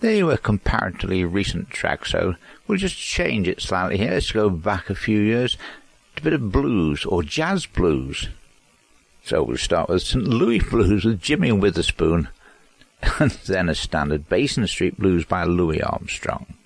They were a comparatively recent track, so we'll just change it slightly here. Let's go back a few years to a bit of blues, or jazz blues. So we'll start with St. Louis Blues with Jimmy Witherspoon, and then a standard Basin Street Blues by Louis Armstrong.